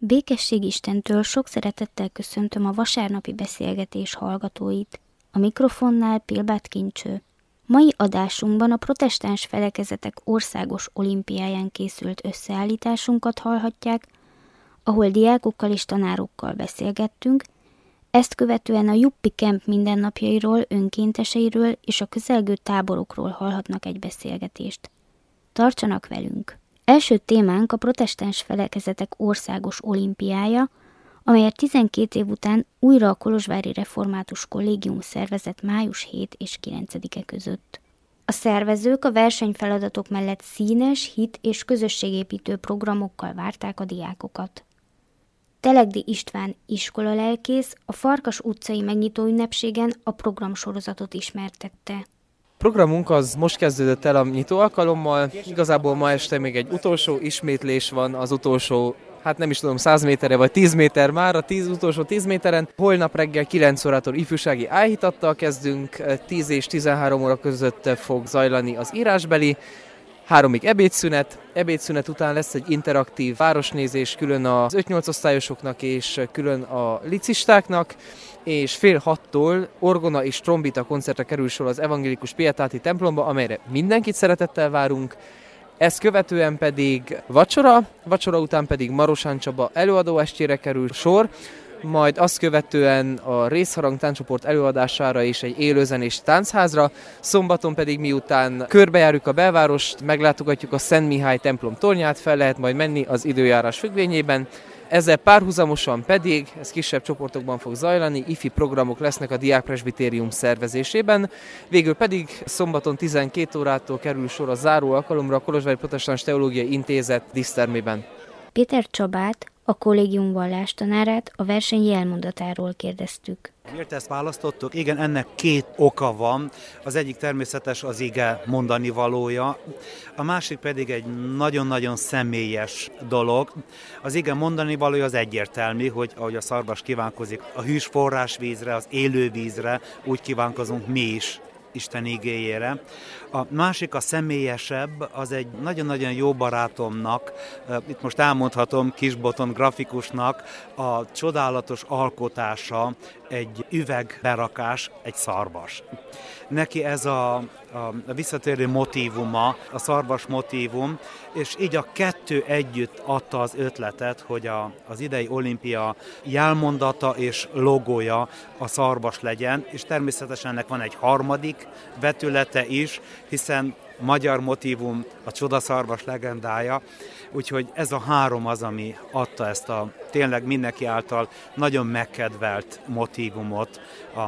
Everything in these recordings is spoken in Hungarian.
Békesség Istentől sok szeretettel köszöntöm a vasárnapi beszélgetés hallgatóit. A mikrofonnál Pilbát Kincső. Mai adásunkban a protestáns felekezetek országos olimpiáján készült összeállításunkat hallhatják, ahol diákokkal és tanárokkal beszélgettünk, ezt követően a Juppi Camp mindennapjairól, önkénteseiről és a közelgő táborokról hallhatnak egy beszélgetést. Tartsanak velünk! Első témánk a protestáns felekezetek országos olimpiája, amelyet 12 év után újra a Kolozsvári Református Kollégium szervezett május 7 és 9-e között. A szervezők a versenyfeladatok mellett színes, hit- és közösségépítő programokkal várták a diákokat. Telegdi István iskolalelkész a Farkas utcai megnyitó ünnepségen a programsorozatot ismertette. Programunk az most kezdődött el a nyitó alkalommal, igazából ma este még egy utolsó ismétlés van az utolsó, nem is tudom, 100 méterre vagy 10 méter már, utolsó 10 méteren. Holnap reggel 9 órától ifjúsági ájhitattal kezdünk, 10 és 13 óra között fog zajlani az írásbeli, 3-ig ebédszünet után lesz egy interaktív városnézés külön az 5-8 osztályosoknak és külön a licistáknak, és 5:30 orgona és trombita koncertre kerül sor az Evangélikus Pietáti templomba, amelyre mindenkit szeretettel várunk. Ezt követően pedig vacsora után pedig Marosán Csaba előadóestjére kerül sor, majd azt követően a részharang tánccsoport előadására és egy élőzenés táncházra, szombaton pedig miután körbejárjuk a belvárost, meglátogatjuk a Szent Mihály templom tornyát, fel lehet majd menni az időjárás függvényében. Ezzel párhuzamosan pedig, ez kisebb csoportokban fog zajlani, ifi programok lesznek a diákpresbitérium szervezésében, végül pedig szombaton 12 órától kerül sor a záró alkalomra a Kolozsvári Protestáns Teológiai Intézet dísztermében. Péter Csabát, a kollégium vallástanárát a verseny jelmondatáról kérdeztük. Miért ezt választottuk? Igen, ennek 2 oka van. Az egyik természetes az ige mondani valója, a másik pedig egy nagyon-nagyon személyes dolog. Az ige mondani valója az egyértelmű, hogy ahogy a szarvas kívánkozik a hűs forrásvízre, az élő vízre, úgy kívánkozunk mi is Isten igéjére. A másik, a személyesebb, az egy nagyon-nagyon jó barátomnak, itt most elmondhatom Kisboton grafikusnak, a csodálatos alkotása egy üvegberakás, egy szarvas. Neki ez a visszatérő motívuma, a szarvas motívum, és így a 2 együtt adta az ötletet, hogy az idei olimpia jelmondata és logója a szarvas legyen, és természetesen ennek van egy harmadik vetülete is, hiszen magyar motívum a csodaszarvas legendája, úgyhogy ez a 3 az, ami adta ezt a tényleg mindenki által nagyon megkedvelt motívumot. A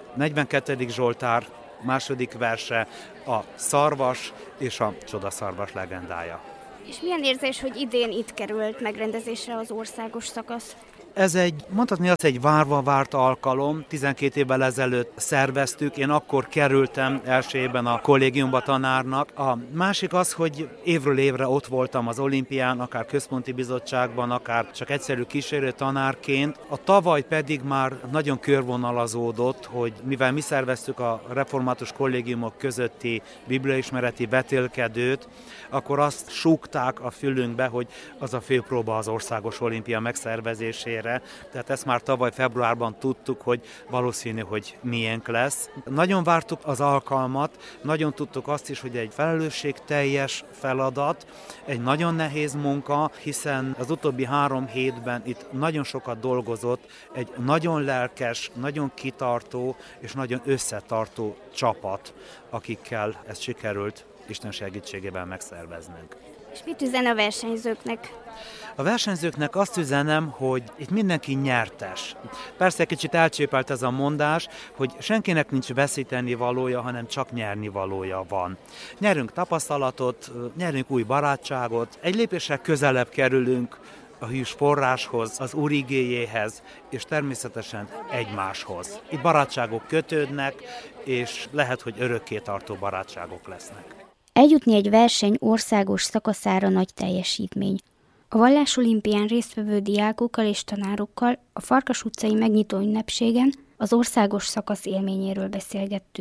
42. Zsoltár második verse, a szarvas és a csodaszarvas legendája. És milyen érzés, hogy idén itt került megrendezésre az országos szakasz? Ez mondhatni azt, egy várva várt alkalom, 12 évvel ezelőtt szerveztük, én akkor kerültem első évben a kollégiumba tanárnak. A másik az, hogy évről évre ott voltam az olimpián, akár központi bizottságban, akár csak egyszerű kísérő tanárként. A tavaly pedig már nagyon körvonalazódott, hogy mivel mi szerveztük a református kollégiumok közötti bibliaismereti vetélkedőt, akkor azt súgták a fülünkbe, hogy az a főpróba az országos olimpia megszervezésére. Tehát ezt már tavaly februárban tudtuk, hogy valószínű, hogy miénk lesz. Nagyon vártuk az alkalmat, nagyon tudtuk azt is, hogy egy felelősségteljes feladat, egy nagyon nehéz munka, hiszen az utóbbi 3 hétben itt nagyon sokat dolgozott egy nagyon lelkes, nagyon kitartó és nagyon összetartó csapat, akikkel ezt sikerült Isten segítségével megszerveznünk. És mit üzen a versenyzőknek? A versenyzőknek azt üzenem, hogy itt mindenki nyertes. Persze kicsit elcsépelt ez a mondás, hogy senkinek nincs veszíteni valója, hanem csak nyerni valója van. Nyerünk tapasztalatot, nyerünk új barátságot, egy lépéssel közelebb kerülünk a hűs forráshoz, az Úr igéjéhez, és természetesen egymáshoz. Itt barátságok kötődnek, és lehet, hogy örökké tartó barátságok lesznek. Eljutni egy verseny országos szakaszára nagy teljesítmény. A vallásolimpián résztvevő diákokkal és tanárokkal a Farkas utcai megnyitó ünnepségen az országos szakasz élményéről beszélgettünk.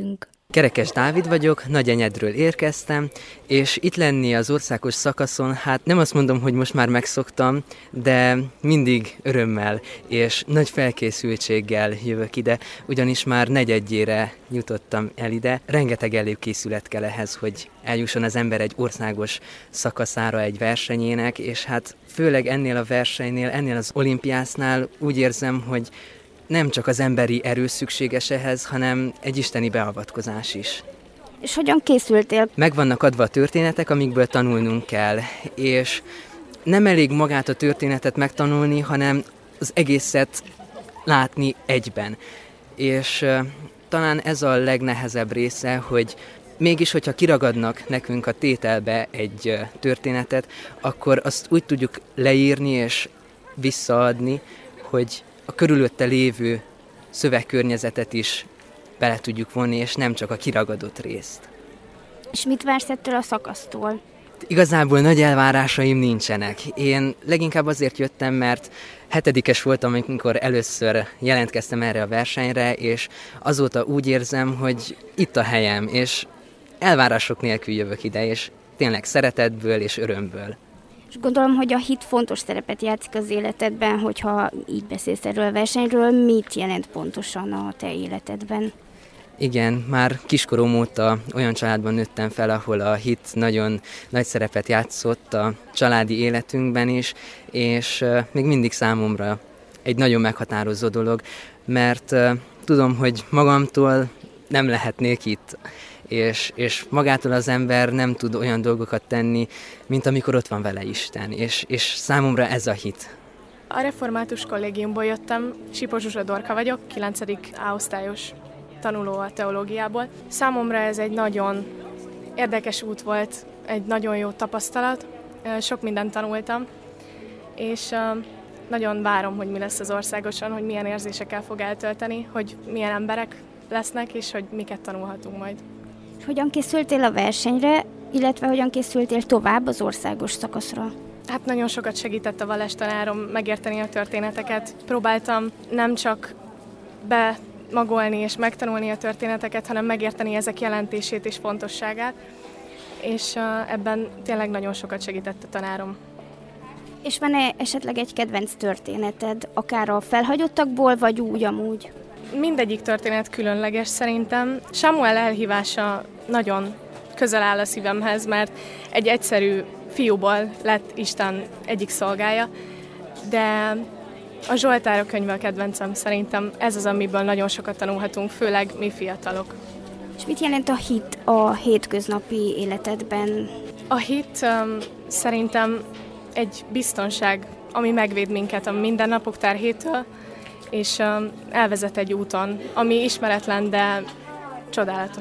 Kerekes Dávid vagyok, Nagyenyedről érkeztem, és itt lenni az országos szakaszon, hát nem azt mondom, hogy most már megszoktam, de mindig örömmel és nagy felkészültséggel jövök ide, ugyanis már negyedjére jutottam el ide. Rengeteg előkészület kell ehhez, hogy eljusson az ember egy országos szakaszára egy versenyének, és hát főleg ennél a versenynél, ennél az olimpiásznál úgy érzem, hogy nem csak az emberi erő szükséges ehhez, hanem egy isteni beavatkozás is. És hogyan készültél? Meg vannak adva a történetek, amikből tanulnunk kell, és nem elég magát a történetet megtanulni, hanem az egészet látni egyben. És talán ez a legnehezebb része, hogy mégis, hogyha kiragadnak nekünk a tételbe egy történetet, akkor azt úgy tudjuk leírni és visszaadni, hogy a körülötte lévő szövegkörnyezetet is bele tudjuk vonni, és nem csak a kiragadott részt. És mit vársz ettől a szakasztól? Igazából nagy elvárásaim nincsenek. Én leginkább azért jöttem, mert 7-es voltam, amikor először jelentkeztem erre a versenyre, és azóta úgy érzem, hogy itt a helyem, és elvárások nélkül jövök ide, és tényleg szeretetből és örömből. És gondolom, hogy a hit fontos szerepet játszik az életedben, hogyha így beszélsz erről a versenyről. Mit jelent pontosan a te életedben? Igen, már kiskorom óta olyan családban nőttem fel, ahol a hit nagyon nagy szerepet játszott a családi életünkben is, és még mindig számomra egy nagyon meghatározó dolog, mert tudom, hogy magamtól nem lehetnék itt, és magától az ember nem tud olyan dolgokat tenni, mint amikor ott van vele Isten, és számomra ez a hit. A református kollégiumból jöttem, Sipos Zsuzsa Dorka vagyok, 9. A-osztályos tanuló a teológiából. Számomra ez egy nagyon érdekes út volt, egy nagyon jó tapasztalat, sok mindent tanultam, és nagyon várom, hogy mi lesz az országoson, hogy milyen érzésekkel fog eltölteni, hogy milyen emberek lesznek, és hogy miket tanulhatunk majd. Hogyan készültél a versenyre, illetve hogyan készültél tovább az országos szakaszra? Hát nagyon sokat segített a vallástanárom megérteni a történeteket. Próbáltam nem csak bemagolni és megtanulni a történeteket, hanem megérteni ezek jelentését és fontosságát, és ebben tényleg nagyon sokat segített a tanárom. És van-e esetleg egy kedvenc történeted, akár a felhagyottakból, vagy úgy amúgy? Mindegyik történet különleges szerintem. Sámuel elhívása nagyon közel áll a szívemhez, mert egy egyszerű fiúból lett Isten egyik szolgája, de a Zsoltárok könyve a kedvencem, szerintem ez az, amiből nagyon sokat tanulhatunk, főleg mi fiatalok. És mit jelent a hit a hétköznapi életedben? A hit szerintem egy biztonság, ami megvéd minket a mindennapok terhétől, és elvezet egy úton, ami ismeretlen, de csodálatos.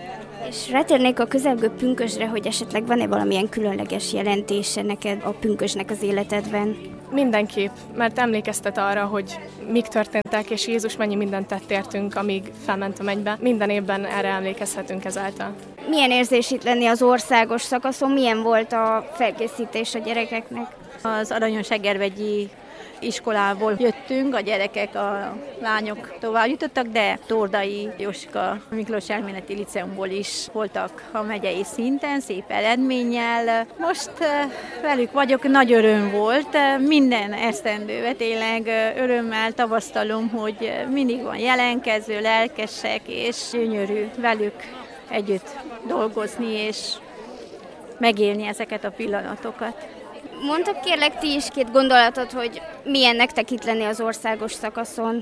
És rátérnék a közelgő pünkösdre, hogy esetleg van-e valamilyen különleges jelentése neked a pünkösdnek az életedben? Mindenképp, mert emlékeztet arra, hogy mik történtek, és Jézus mennyi mindent tett értünk, amíg felment a mennybe. Minden évben erre emlékezhetünk ezáltal. Milyen érzés itt lenni az országos szakaszon? Milyen volt a felkészítés a gyerekeknek? Az Aranyosegervegyi iskolából jöttünk, a gyerekek, a lányok tovább jutottak, de Tordai Jóska Miklós Elméleti Liceumból is voltak a megyei szinten, szép eredménnyel. Most velük vagyok, nagy öröm volt, minden esztendőbe tényleg örömmel tapasztalom, hogy mindig van jelenkező, lelkesek, és gyönyörű velük együtt dolgozni, és megélni ezeket a pillanatokat. Mondtak kérlek ti is két gondolatot, hogy milyen nektek itt lenni az országos szakaszon.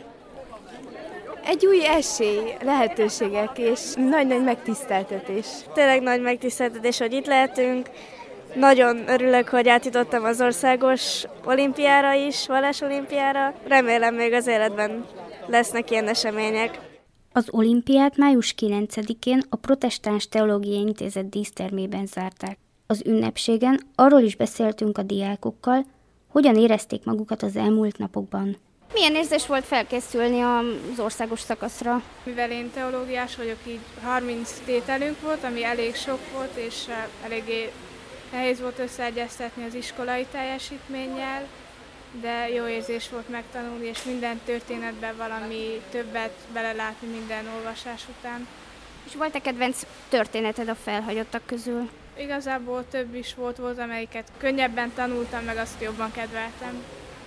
Egy új esély, lehetőségek és nagy-nagy megtiszteltetés. Tényleg nagy megtiszteltetés, hogy itt lehetünk. Nagyon örülök, hogy átjutottam az országos olimpiára is, vallásolimpiára. Remélem még az életben lesznek ilyen események. Az olimpiát május 9-én a Protestáns Teológiai Intézet dísztermében zárták. Az ünnepségen arról is beszéltünk a diákokkal, hogyan érezték magukat az elmúlt napokban. Milyen érzés volt felkészülni az országos szakaszra? Mivel én teológiás vagyok, így 30 tételünk volt, ami elég sok volt, és eléggé nehéz volt összeegyeztetni az iskolai teljesítménnyel, de jó érzés volt megtanulni, és minden történetben valami többet belelátni minden olvasás után. És volt-e kedvenc történeted a felhagyottak közül? Igazából több is volt, amelyiket könnyebben tanultam, meg azt jobban kedveltem.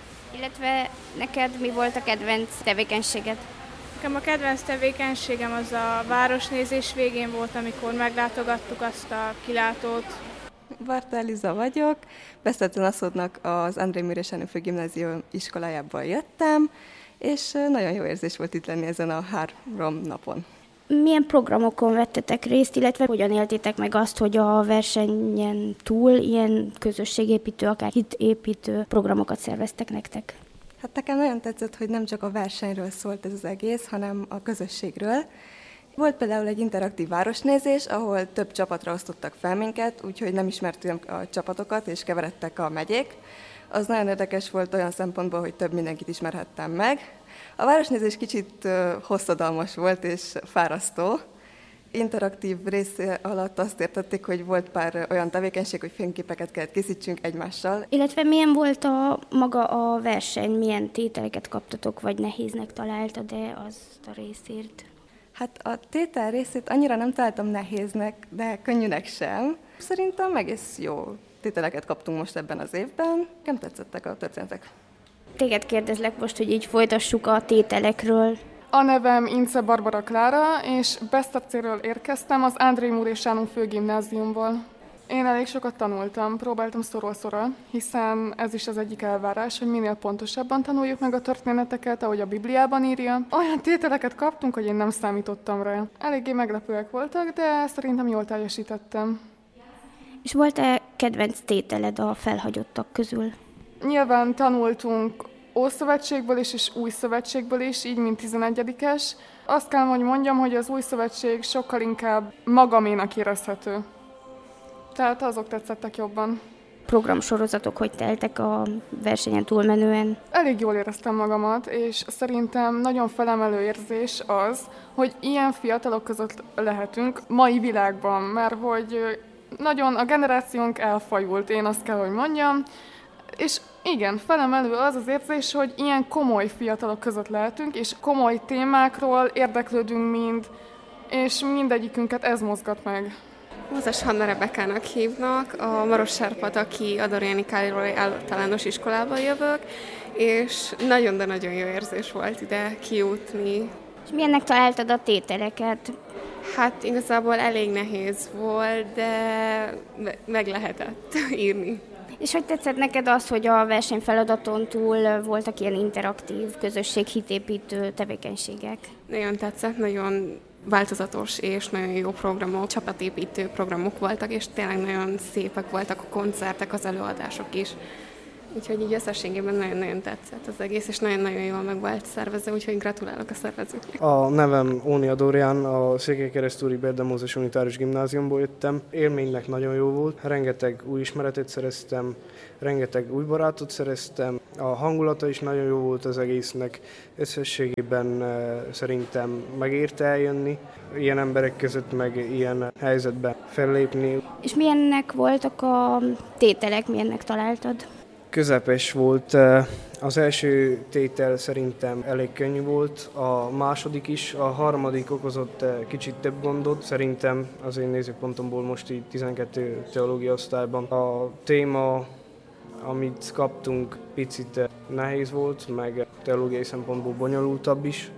Illetve neked mi volt a kedvenc tevékenységed? Nekem a kedvenc tevékenységem az a városnézés végén volt, amikor meglátogattuk azt a kilátót. Barta Eliza vagyok, Besztercelaszódnak az Andrei Műrés Sándor Gimnázium iskolájából jöttem, és nagyon jó érzés volt itt lenni ezen a 3 napon. Milyen programokon vettetek részt, illetve hogyan éltétek meg azt, hogy a versenyen túl ilyen közösségépítő, akár hitépítő programokat szerveztek nektek? Hát nekem nagyon tetszett, hogy nem csak a versenyről szólt ez az egész, hanem a közösségről. Volt például egy interaktív városnézés, ahol több csapatra osztottak fel minket, úgyhogy nem ismertünk a csapatokat, és keveredtek a megyék. Az nagyon érdekes volt olyan szempontból, hogy több mindenkit ismerhettem meg. A városnézés kicsit hosszadalmas volt és fárasztó. Interaktív rész alatt azt értették, hogy volt pár olyan tevékenység, hogy fényképeket kellett készítsünk egymással. Illetve milyen volt maga a verseny, milyen tételeket kaptatok, vagy nehéznek találtad-e azt a részért? Hát a tétel részét annyira nem találtam nehéznek, de könnyűnek sem. Szerintem egész jó tételeket kaptunk most ebben az évben. Nekem tetszettek a történetek. Téged kérdezlek most, hogy így folytassuk a tételekről. A nevem Ince Barbara Klára, és Besztercéről érkeztem az Andrei Műrés Sándor Főgimnáziumból. Én elég sokat tanultam, próbáltam szorról-szorral, hiszen ez is az egyik elvárás, hogy minél pontosabban tanuljuk meg a történeteket, ahogy a Bibliában írja. Olyan tételeket kaptunk, hogy én nem számítottam rá. Eléggé meglepőek voltak, de szerintem jól teljesítettem. És volt-e kedvenc tételed a felhagyottak közül? Nyilván tanultunk Ószövetségből is, és Új Szövetségből is, így mint 11-es. Azt kell, hogy mondjam, hogy az Új Szövetség sokkal inkább magaménak érezhető. Tehát azok tetszettek jobban. Programsorozatok hogy teltek a versenyen túlmenően? Elég jól éreztem magamat, és szerintem nagyon felemelő érzés az, hogy ilyen fiatalok között lehetünk mai világban, mert hogy nagyon a generációnk elfajult, én azt kell, hogy mondjam, és igen, felemelő az az érzés, hogy ilyen komoly fiatalok között lehetünk, és komoly témákról érdeklődünk mind, és mindegyikünket ez mozgat meg. Mózes Hanna Rebekának hívnak, a Marossárpataki Adorjáni Károly általános iskolába jövök, és nagyon, de nagyon jó érzés volt ide kijutni. És milyennek találtad a tételeket? Hát igazából elég nehéz volt, de meg lehetett írni. És hogy tetszett neked az, hogy a versenyfeladaton túl voltak ilyen interaktív, közösséghitépítő tevékenységek? Nagyon tetszett, nagyon változatos és nagyon jó programok, csapatépítő programok voltak, és tényleg nagyon szépek voltak a koncertek, az előadások is. Úgyhogy így összességében nagyon-nagyon tetszett az egész, és nagyon-nagyon jól meg volt szervezve, úgyhogy gratulálok a szervezőknek. A nevem Ónia Dórián, a Székelykeresztúri Berde Mózes Unitárius Gimnáziumból jöttem. Élménynek nagyon jó volt, rengeteg új ismeretet szereztem, rengeteg új barátot szereztem. A hangulata is nagyon jó volt az egésznek, összességében szerintem megérte eljönni, ilyen emberek között meg ilyen helyzetben fellépni. És milyennek voltak a tételek, milyennek találtad? Közepes volt. Az első tétel szerintem elég könnyű volt, a második is, a harmadik okozott kicsit több gondot, szerintem az én nézőpontomból most így 12 teológia osztályban. A téma, amit kaptunk, picit nehéz volt, meg teológiai szempontból bonyolultabb is,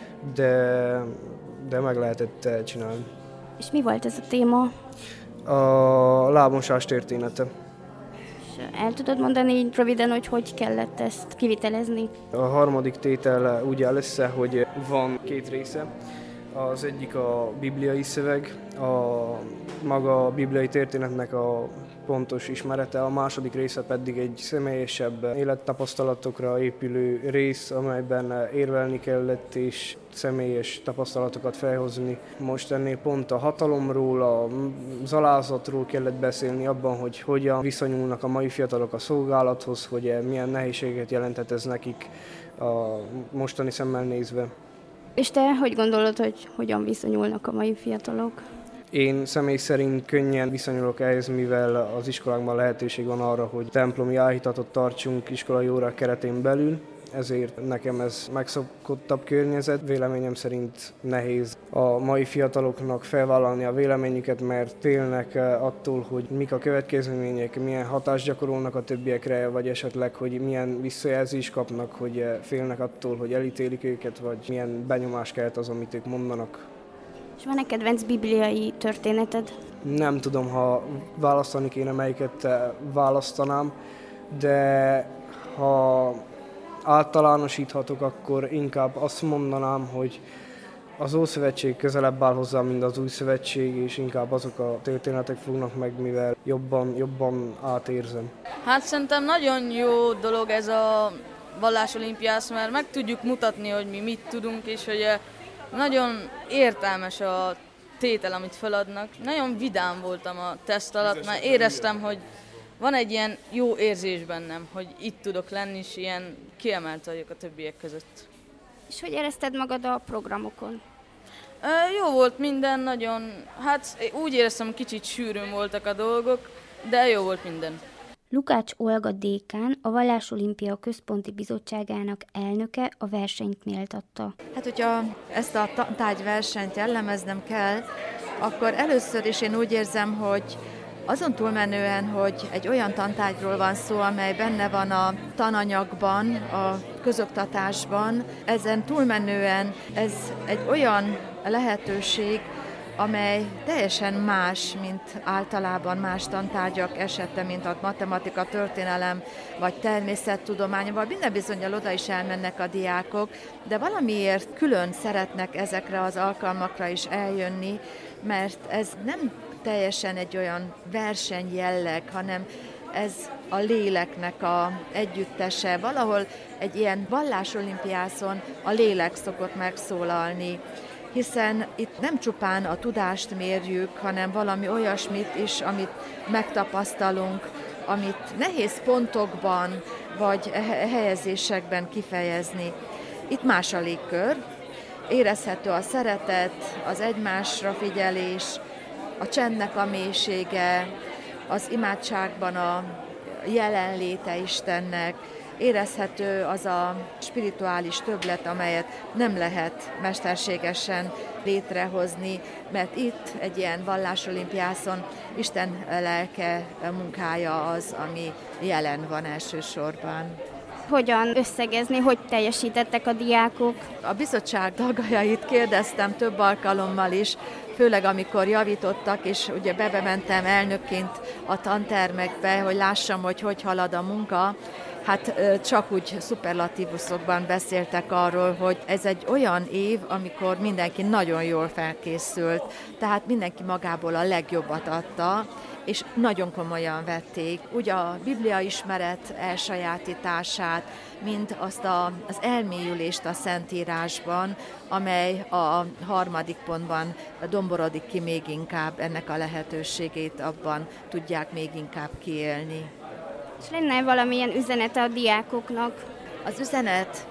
de meg lehetett csinálni. És mi volt ez a téma? A lábmosás története. El tudod mondani így röviden, hogy kellett ezt kivitelezni? A harmadik tétel úgy áll össze, hogy van 2 része. Az egyik a bibliai szöveg, maga a bibliai történetnek a pontos ismerete, a második része pedig egy személyesebb élettapasztalatokra épülő rész, amelyben érvelni kellett és személyes tapasztalatokat felhozni. Most ennél pont a hatalomról, az alázatról kellett beszélni abban, hogy hogyan viszonyulnak a mai fiatalok a szolgálathoz, hogy milyen nehézséget jelenthet ez nekik a mostani szemmel nézve. És te hogy gondolod, hogy hogyan viszonyulnak a mai fiatalok? Én személy szerint könnyen viszonyulok ehhez, mivel az iskolákban lehetőség van arra, hogy templomi áhítatot tartsunk iskolai órák keretén belül, ezért nekem ez megszokottabb környezet. Véleményem szerint nehéz a mai fiataloknak felvállalni a véleményüket, mert félnek attól, hogy mik a következmények, milyen hatást gyakorolnak a többiekre, vagy esetleg, hogy milyen visszajelzést kapnak, hogy félnek attól, hogy elítélik őket, vagy milyen benyomás kelt az, amit ők mondanak. És van-e kedvenc bibliai történeted? Nem tudom, ha választani kéne, melyiket választanám, de ha általánosíthatok, akkor inkább azt mondanám, hogy az Ószövetség közelebb áll hozzá, mint az Új Szövetség, és inkább azok a történetek fognak meg, mivel jobban átérzem. Hát szerintem nagyon jó dolog ez a vallásolimpiász, mert meg tudjuk mutatni, hogy mi mit tudunk, és hogy nagyon értelmes a tétel, amit feladnak. Nagyon vidám voltam a teszt alatt, mert éreztem, hogy van egy ilyen jó érzés bennem, hogy itt tudok lenni, és ilyen kiemelt vagyok a többiek között. És hogy érezted magad a programokon? Jó volt minden, nagyon, hát úgy éreztem, kicsit sűrűn voltak a dolgok, de jó volt minden. Lukács Olga dékán, a Vallásolimpia Központi Bizottságának elnöke a versenyt méltatta. Hát, hogyha ezt a tantárgyversenyt jellemeznem kell, akkor először is én úgy érzem, hogy azon túlmenően, hogy egy olyan tantárgyról van szó, amely benne van a tananyagban, a közoktatásban, ezen túlmenően ez egy olyan lehetőség, amely teljesen más, mint általában más tantárgyak esete, mint a matematika, történelem vagy természettudomány, vagy minden bizonnyal oda is elmennek a diákok, de valamiért külön szeretnek ezekre az alkalmakra is eljönni, mert ez nem teljesen egy olyan versenyjelleg, hanem ez a léleknek a együttese. Valahol egy ilyen vallásolimpiászon a lélek szokott megszólalni, hiszen itt nem csupán a tudást mérjük, hanem valami olyasmit is, amit megtapasztalunk, amit nehéz pontokban vagy helyezésekben kifejezni. Itt más a légkör, érezhető a szeretet, az egymásra figyelés, a csendnek a mélysége, az imádságban a jelenléte Istennek, érezhető az a spirituális többlet, amelyet nem lehet mesterségesen létrehozni, mert itt egy ilyen vallásolimpiászon Isten lelke munkája az, ami jelen van elsősorban. Hogyan összegezni, hogy teljesítettek a diákok? A bizottság tagjait kérdeztem több alkalommal is, főleg amikor javítottak, és ugye bementem elnökként a tantermekbe, hogy lássam, hogy halad a munka. Hát csak úgy szuperlatívuszokban beszéltek arról, hogy ez egy olyan év, amikor mindenki nagyon jól felkészült, tehát mindenki magából a legjobbat adta, és nagyon komolyan vették, úgy a bibliaismeret elsajátítását, mint azt az elmélyülést a Szentírásban, amely a 3. pontban domborodik ki még inkább, ennek a lehetőségét abban tudják még inkább kiélni. És lenne valamilyen üzenete a diákoknak? Az üzenet,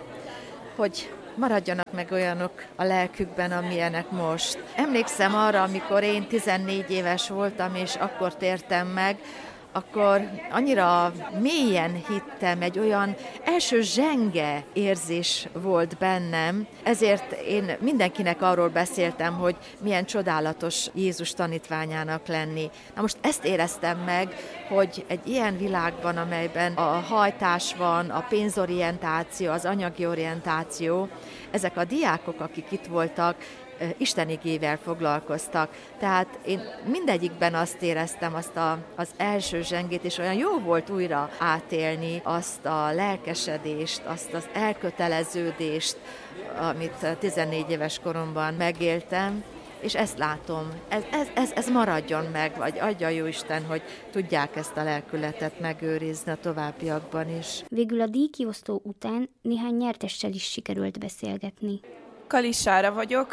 hogy maradjanak meg olyanok a lelkükben, amilyenek most. Emlékszem arra, amikor én 14 éves voltam, és akkor tértem meg, akkor annyira mélyen hittem, egy olyan első zsenge érzés volt bennem, ezért én mindenkinek arról beszéltem, hogy milyen csodálatos Jézus tanítványának lenni. Na most ezt éreztem meg, hogy egy ilyen világban, amelyben a hajtás van, a pénzorientáció, az anyagi orientáció, ezek a diákok, akik itt voltak, Isten igével foglalkoztak. Tehát én mindegyikben azt éreztem, az első zsengét, és olyan jó volt újra átélni azt a lelkesedést, azt az elköteleződést, amit 14 éves koromban megéltem, és ezt látom, ez maradjon meg, vagy adja Jóisten, hogy tudják ezt a lelkületet megőrizni a továbbiakban is. Végül a díjkiosztó után néhány nyertessel is sikerült beszélgetni. Kalis Sára vagyok,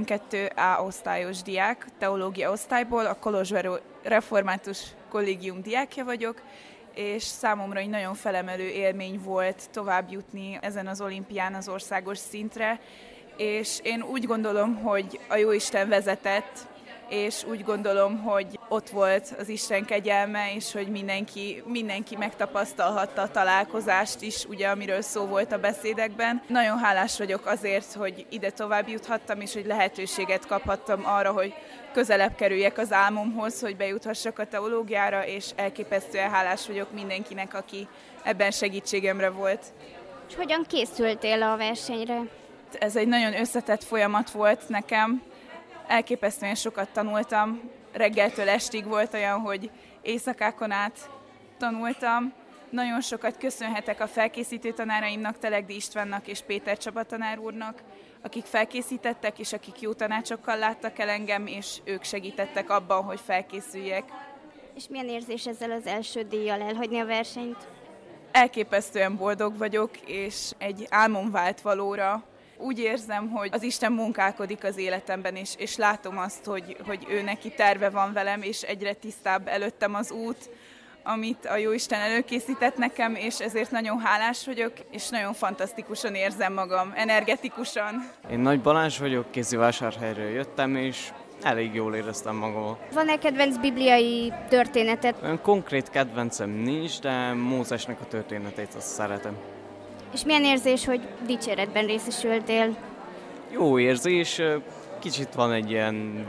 12A osztályos diák, teológia osztályból, a Kolozsváró Református Kollégium diákja vagyok, és számomra egy nagyon felemelő élmény volt tovább jutni ezen az olimpián az országos szintre, és én úgy gondolom, hogy a Jóisten vezetett, és úgy gondolom, hogy ott volt az Isten kegyelme, és hogy mindenki megtapasztalhatta a találkozást is, ugye, amiről szó volt a beszédekben. Nagyon hálás vagyok azért, hogy ide tovább juthattam, és hogy lehetőséget kaphattam arra, hogy közelebb kerüljek az álmomhoz, hogy bejuthassak a teológiára, és elképesztően hálás vagyok mindenkinek, aki ebben segítségemre volt. És hogyan készültél a versenyre? Ez egy nagyon összetett folyamat volt nekem. Elképesztően sokat tanultam. Reggeltől estig volt olyan, hogy éjszakákon át tanultam. Nagyon sokat köszönhetek a felkészítő tanáraimnak, Telegdi Istvánnak és Péter Csaba tanár úrnak, akik felkészítettek, és akik jó tanácsokkal láttak el engem, és ők segítettek abban, hogy felkészüljek. És milyen érzés ezzel az első díjjal elhagyni a versenyt? Elképesztően boldog vagyok, és egy álmom vált valóra. Úgy érzem, hogy az Isten munkálkodik az életemben, és látom azt, hogy ő neki terve van velem, és egyre tisztább előttem az út, amit a Jóisten előkészített nekem, és ezért nagyon hálás vagyok, és nagyon fantasztikusan érzem magam, energetikusan. Én Nagy Balázs vagyok, Kézivásárhelyről jöttem, és elég jól éreztem magam. Van-e kedvenc bibliai történetet? Olyan konkrét kedvencem nincs, de Mózesnek a történetét azt szeretem. És milyen érzés, hogy dicséretben részesültél? Jó érzés, kicsit van egy ilyen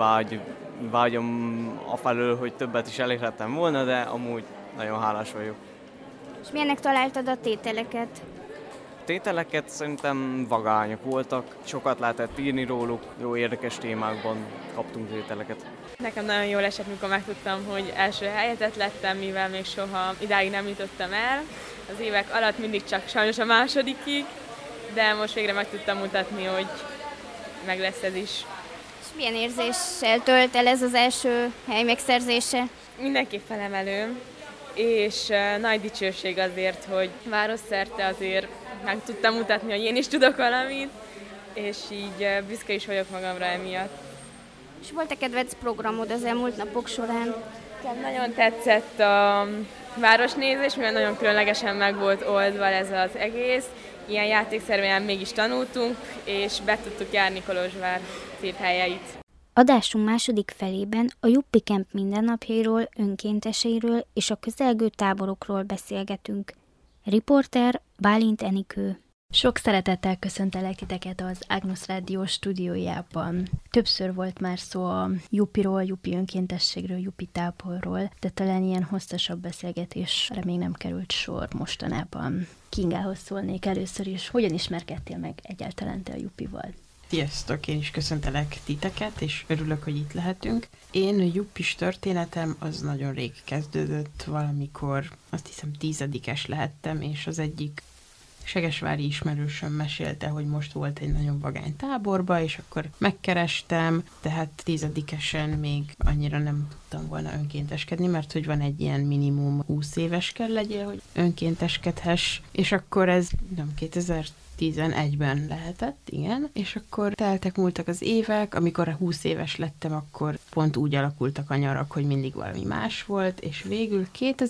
vágyom afelől, hogy többet is elérhettem volna, de amúgy nagyon hálás vagyok. És milyennek találtad a tételeket? A tételeket szerintem vagányok voltak, sokat lehetett írni róluk, jó érdekes témákban kaptunk tételeket. Nekem nagyon jól esett, mikor megtudtam, hogy első helyezett lettem, mivel még soha idáig nem jutottam el. Az évek alatt mindig csak sajnos a másodikig, de most végre meg tudtam mutatni, hogy meg lesz ez is. És milyen érzéssel tölt el ez az első hely megszerzése? Mindenképp felemelő, és nagy dicsőség azért, hogy városszerte azért meg tudtam mutatni, hogy én is tudok valamit, és így büszke is vagyok magamra emiatt. És volt-e kedvenc programod az elmúlt napok során? Nagyon tetszett a városnézés, mivel nagyon különlegesen meg volt oldva ez az egész. Ilyen játékszerűen mégis tanultunk, és be tudtuk járni Kolozsvár szép helyeit. Adásunk második felében a Juppi Camp mindennapjairól, önkénteseiről és a közelgő táborokról beszélgetünk. Riporter Bálint Enikő. Sok szeretettel köszöntelek titeket az Ágnusz Rádió stúdiójában. Többször volt már szó a Juppiról, Juppi önkéntességről, Juppi táborról, de talán ilyen hosszasabb beszélgetésre még nem került sor mostanában. Kingához szólnék először is. Hogyan ismerkedtél meg egyáltalán te a Juppival? Sziasztok, én is köszöntelek titeket, és örülök, hogy itt lehetünk. Én a Juppis történetem az nagyon rég kezdődött, valamikor azt hiszem 10-es lehettem, és az egyik segesvári ismerősöm mesélte, hogy most volt egy nagyon vagány táborba, és akkor megkerestem, tehát 10-esen még annyira nem tudtam volna önkénteskedni, mert hogy van egy ilyen minimum 20 éves kell legyél, hogy önkénteskedhess, és akkor ez nem 2011-ben lehetett, igen, és akkor múltak az évek, amikor 20 éves lettem, akkor pont úgy alakultak a nyarak, hogy mindig valami más volt, és végül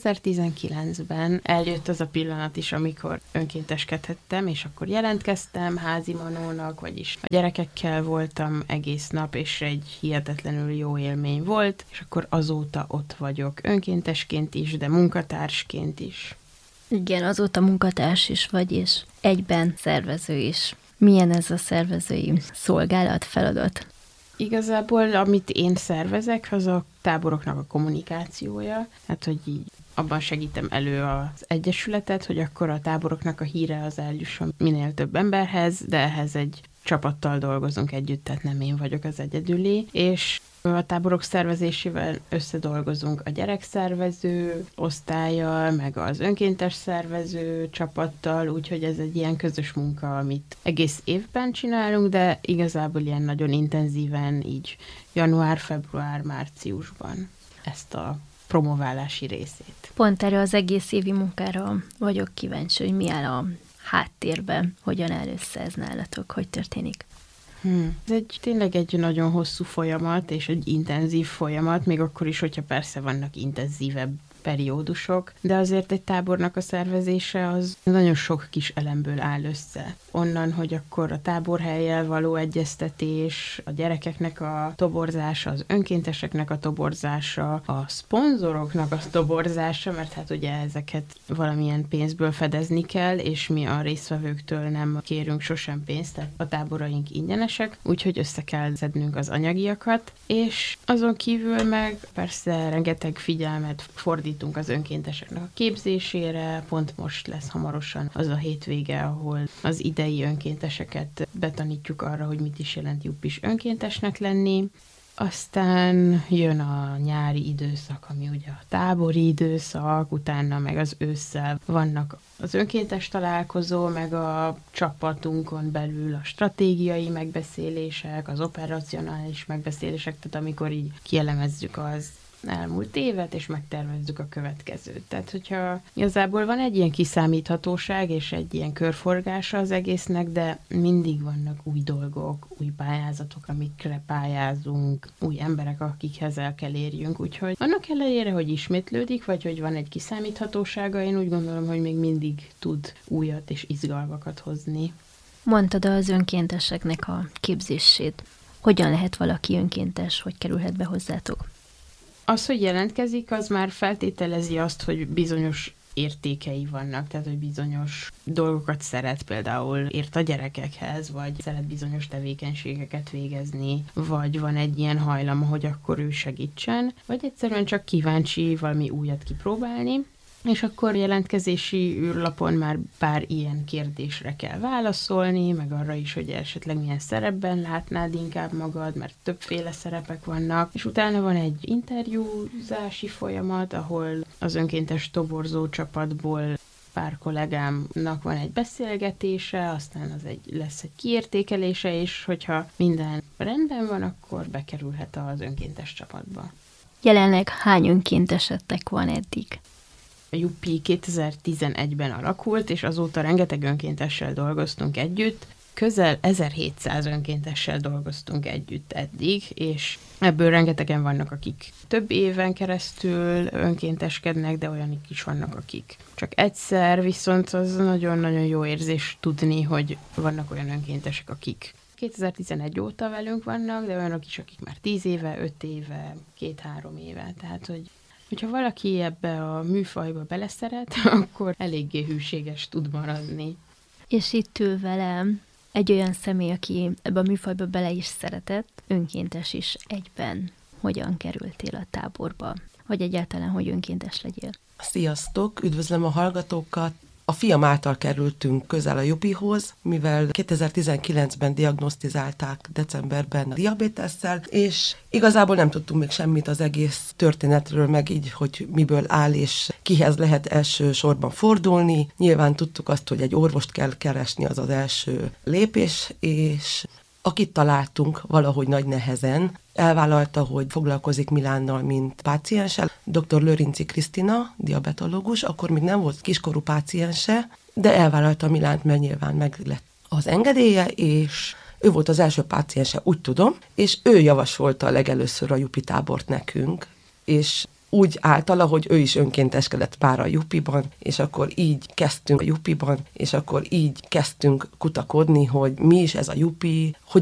2019-ben eljött az a pillanat is, amikor önkénteskedhettem, és akkor jelentkeztem házimanónak, vagyis a gyerekekkel voltam egész nap, és egy hihetetlenül jó élmény volt, és akkor azóta ott vagyok önkéntesként is, de munkatársként is. Igen, azóta munkatárs is vagy, és egyben szervező is. Milyen ez a szervezői szolgálat, feladat? Igazából, amit én szervezek, az a táboroknak a kommunikációja, hát hogy így abban segítem elő az egyesületet, hogy akkor a táboroknak a híre az eljusson minél több emberhez, de ehhez egy csapattal dolgozunk együtt, tehát nem én vagyok az egyedüli, és a táborok szervezésével összedolgozunk a gyerekszervező osztállyal, meg az önkéntes szervező csapattal, úgyhogy ez egy ilyen közös munka, amit egész évben csinálunk, de igazából ilyen nagyon intenzíven, így január, február, márciusban ezt a promoválási részét. Pont erre az egész évi munkára vagyok kíváncsi, hogy mi áll a háttérben, hogyan áll össze ez nálatok, hogy történik. Ez tényleg egy nagyon hosszú folyamat, és egy intenzív folyamat, még akkor is, hogyha persze vannak intenzívebb periódusok, de azért egy tábornak a szervezése az nagyon sok kis elemből áll össze. Onnan, hogy akkor a táborhellyel való egyeztetés, a gyerekeknek a toborzása, az önkénteseknek a toborzása, a szponzoroknak a toborzása, mert hát ugye ezeket valamilyen pénzből fedezni kell, és mi a résztvevőktől nem kérünk sosem pénzt, tehát a táboraink ingyenesek, úgyhogy össze kell szednünk az anyagiakat, és azon kívül meg persze rengeteg figyelmet fordítunk az önkénteseknek a képzésére, pont most lesz hamarosan az a hétvége, ahol az idei önkénteseket betanítjuk arra, hogy mit is jelent juppis önkéntesnek lenni. Aztán jön a nyári időszak, ami ugye a tábori időszak, utána meg az ősszel vannak az önkéntes találkozó, meg a csapatunkon belül a stratégiai megbeszélések, az operacionális megbeszélések, tehát amikor így kielemezzük az elmúlt évet, és megtervezzük a következőt. Tehát, hogyha igazából van egy ilyen kiszámíthatóság, és egy ilyen körforgása az egésznek, de mindig vannak új dolgok, új pályázatok, amikre pályázunk, új emberek, akikhez el kell érjünk, úgyhogy annak ellenére, hogy ismétlődik, vagy hogy van egy kiszámíthatósága, én úgy gondolom, hogy még mindig tud újat és izgalmakat hozni. Mondtad az önkénteseknek a képzését. Hogyan lehet valaki önkéntes, hogy kerülhet be hozzátok? Az, hogy jelentkezik, az már feltételezi azt, hogy bizonyos értékei vannak, tehát hogy bizonyos dolgokat szeret, például ért a gyerekekhez, vagy szeret bizonyos tevékenységeket végezni, vagy van egy ilyen hajlama, hogy akkor ő segítsen, vagy egyszerűen csak kíváncsi valami újat kipróbálni, és akkor jelentkezési űrlapon már pár ilyen kérdésre kell válaszolni, meg arra is, hogy esetleg milyen szerepben látnád inkább magad, mert többféle szerepek vannak, és utána van egy interjúzási folyamat, ahol az önkéntes toborzó csapatból pár kollégámnak van egy beszélgetése, aztán lesz egy kiértékelése, és hogyha minden rendben van, akkor bekerülhet az önkéntes csapatba. Jelenleg hány önkéntesetek van eddig? A Juppi 2011-ben alakult, és azóta rengeteg önkéntessel dolgoztunk együtt. Közel 1700 önkéntessel dolgoztunk együtt eddig, és ebből rengetegen vannak, akik több éven keresztül önkénteskednek, de olyanok is vannak, akik csak egyszer, viszont az nagyon-nagyon jó érzés tudni, hogy vannak olyan önkéntesek, akik 2011 óta velünk vannak, de olyanok is, akik már 10 éve, 5 éve, 2-3 éve, tehát hogyha valaki ebbe a műfajba beleszeret, akkor eléggé hűséges tud maradni. És itt ül velem egy olyan személy, aki ebbe a műfajba bele is szeretett, önkéntes is egyben. Hogyan kerültél a táborba? Vagy egyáltalán, hogy önkéntes legyél? Sziasztok, üdvözlöm a hallgatókat! A fiam által kerültünk közel a Juppihoz, mivel 2019-ben diagnosztizálták decemberben a diabétesszel, és igazából nem tudtunk még semmit az egész történetről, meg így, hogy miből áll, és kihez lehet elsősorban fordulni. Nyilván tudtuk azt, hogy egy orvost kell keresni, az az első lépés, és akit találtunk valahogy nagy nehezen, elvállalta, hogy foglalkozik Milánnal, mint pácienssel. Dr. Lőrinci Krisztina, diabetológus, akkor még nem volt kiskorú páciense, de elvállalta Milánt, mert nyilván meg lett az engedélye, és ő volt az első páciense, úgy tudom, és ő javasolta legelőször a Juppi tábort nekünk, és úgy általa, hogy ő is önkénteskedett már a Juppiban, és akkor így kezdtünk a Juppiban, és akkor így kezdtünk kutakodni, hogy mi is ez a Juppi, hogyan